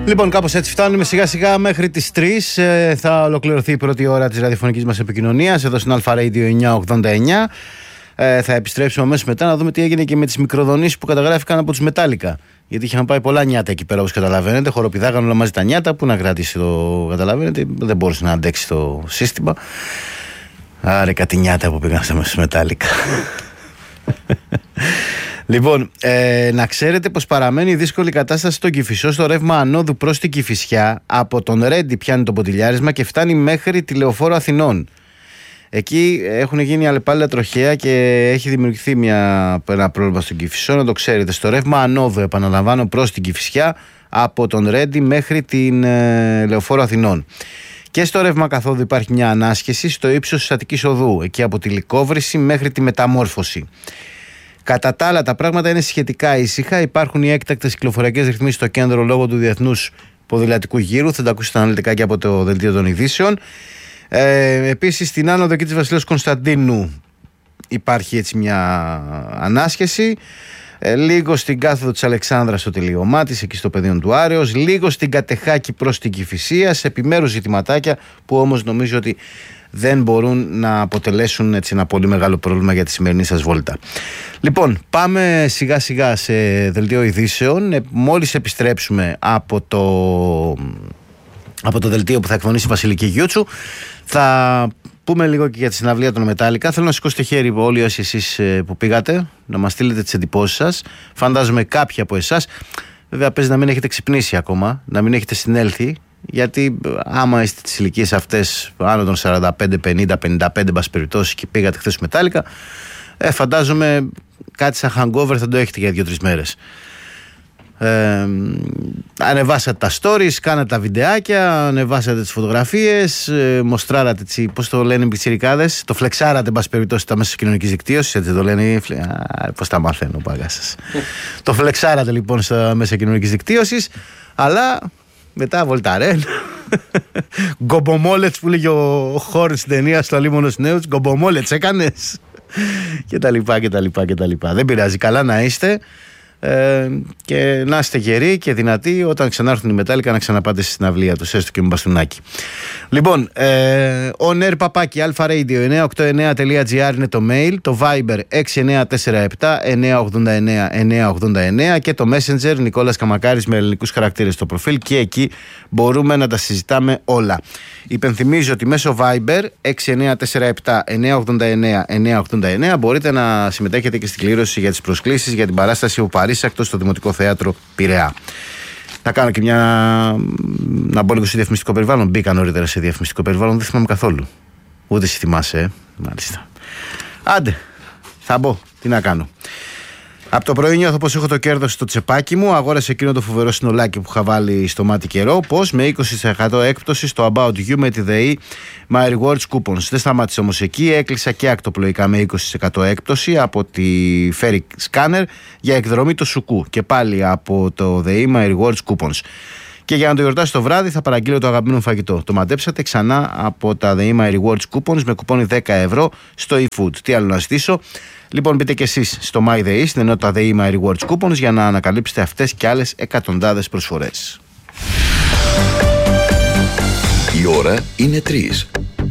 Λοιπόν, κάπως έτσι φτάνουμε σιγά σιγά μέχρι τις 3. Θα ολοκληρωθεί η πρώτη ώρα της ραδιοφωνικής μας επικοινωνίας εδώ στην Αλφα Radio 989. Θα επιστρέψουμε αμέσως μετά να δούμε τι έγινε και με τις μικροδονήσεις που καταγράφηκαν από τους Μετάλλικα. Γιατί είχαν πάει πολλά νιάτα εκεί πέρα, όπως καταλαβαίνετε. Χοροπηδάγαν όλα μαζί τα νιάτα. Πού να κρατήσει το. Καταλαβαίνετε, δεν μπορούσε να αντέξει το σύστημα. Άρε, κάτι νιάτα που πήγαν στους Μετάλλικα. Λοιπόν, να ξέρετε πως παραμένει δύσκολη κατάσταση στον Κηφισό στο ρεύμα ανόδου προς την Κηφισιά. Από τον Ρέντι πιάνει το ποτηλιάρισμα και φτάνει μέχρι τη Λεωφόρο Αθηνών. Εκεί έχουν γίνει αλλεπάλληλα τροχαία και έχει δημιουργηθεί ένα πρόβλημα στον Κηφισό, να το ξέρετε. Στο ρεύμα ανόδου, επαναλαμβάνω, προς την Κηφισιά, από τον Ρέντι μέχρι την Λεωφόρο Αθηνών. Και στο ρεύμα καθόδου υπάρχει μια ανάσχεση στο ύψος της Αττικής Οδού, εκεί από τη Λυκόβρηση μέχρι τη Μεταμόρφωση. Κατά τα άλλα, τα πράγματα είναι σχετικά ήσυχα. Υπάρχουν οι έκτακτες κυκλοφοριακές ρυθμίσεις στο κέντρο λόγω του Διεθνούς Ποδηλατικού Γύρου. Θα τα ακούσετε αναλυτικά και από το Δελτίο των Ειδήσεων. Επίσης, στην άνοδο εκεί της Βασιλέως Κωνσταντίνου υπάρχει έτσι μια ανάσχεση. Λίγο στην κάθοδο της Αλεξάνδρας στο τελείωμά της, εκεί στο πεδίο του Άρεως. Λίγο στην Κατεχάκη προς την Κηφισία. Σε επιμέρους ζητηματάκια που όμως νομίζω ότι δεν μπορούν να αποτελέσουν έτσι ένα πολύ μεγάλο πρόβλημα για τη σημερινή σας βόλτα. Λοιπόν, πάμε σιγά σιγά σε δελτίο ειδήσεων. Μόλις επιστρέψουμε από το δελτίο που θα εκφωνήσει η Βασιλική Γιούτσου, θα πούμε λίγο και για τη συναυλία των Μετάλλικα. Θέλω να σηκώσετε χέρι όλοι όσοι εσείς που πήγατε, να μας στείλετε τις εντυπώσεις σας. Φαντάζομαι κάποιοι από εσάς. Βέβαια παίζει να μην έχετε ξυπνήσει ακόμα, να μην έχετε συνέλθει. Γιατί άμα είστε τις ηλικίες αυτές άνω των 45, 50, 55 μπας περιπτώσει και πήγατε χθες Μετάλλικα, φαντάζομαι κάτι σαν hangover θα το έχετε για 2-3 μέρες. Ανεβάσατε τα stories, κάνατε τα βιντεάκια, ανεβάσατε τις φωτογραφίες, μοστράρατε έτσι, πώς το λένε οι πιτσιρικάδες, το φλεξάρατε μπας περιπτώσει τα μέσα της κοινωνικής δικτύωσης, έτσι το λένε, πώς τα μαθαίνω πάγα σας. Το φλεξάρατε λοιπόν στα μέσα κοινωνικής δικτύωσης, αλλά μετά βολταρέν, γκομπομόλετς που λέγει ο Χόρν στην ταινία στο Αλίμονος Νέους, γκομπομόλετς έκανες και τα λοιπά. Δεν πειράζει, καλά να είστε και να είστε γεροί και δυνατοί όταν ξανάρθουν οι Μετάλλικα να ξαναπάτε στη συναυλία τους, έστω και με μπαστούνάκι. Λοιπόν, on air παπάκι alpharadio989.gr είναι το mail, το Viber 6947-989-989 και το Messenger Νικόλας Καμακάρης με ελληνικούς χαρακτήρες στο προφίλ, και εκεί μπορούμε να τα συζητάμε όλα. Υπενθυμίζω ότι μέσω Viber 6947-989-989 μπορείτε να συμμετέχετε και στην κλήρωση για τις προσκλήσεις για την παράσταση Ο Παρίσακτος στο Δημοτικό Θέατρο Πειραιά. Να κάνω και να μπω λίγο σε διαφημιστικό περιβάλλον. Μπήκα νωρίτερα σε διαφημιστικό περιβάλλον, δεν θυμάμαι καθόλου. Ούτε εσύ θυμάσαι, μάλιστα. Άντε, θα μπω. Τι να κάνω. Από το πρωί νιώθω πως έχω το κέρδος στο τσεπάκι μου. Αγόρασα εκείνο το φοβερό συνολάκι που είχα βάλει στο μάτι καιρό. Πως με 20% έκπτωση στο About You με τη ΔΕΗ My Rewards Coupons. Δεν σταμάτησε όμως εκεί. Έκλεισα και ακτοπλοϊκά με 20% έκπτωση από τη Ferry Scanner για εκδρομή το Σουκού. Και πάλι από το ΔΕΗ My Rewards Coupons. Και για να το γιορτάσει το βράδυ θα παραγγείλω το αγαπημένο φαγητό. Το μαντέψατε ξανά από τα ΔΕΗ My Rewards Coupons με κουπόνι 10 ευρώ στο eFood. Τι άλλο να ζητήσω. Λοιπόν, μπείτε και εσείς στο MyDay, στην ενότητα ΔΕΗ My Rewards Coupons, για να ανακαλύψετε αυτές και άλλες εκατοντάδες προσφορές. Η ώρα είναι 3.